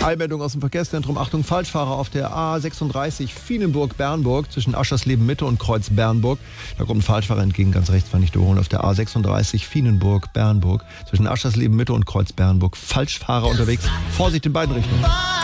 Eilmeldung aus dem Verkehrszentrum. Achtung, Falschfahrer auf der A36 Fienenburg-Bernburg zwischen Aschersleben-Mitte und Kreuz-Bernburg. Da kommt ein Falschfahrer entgegen, ganz rechts, war nicht überholen. Auf der A36 Fienenburg-Bernburg zwischen Aschersleben-Mitte und Kreuz-Bernburg. Falschfahrer unterwegs. Vorsicht in beiden Richtungen.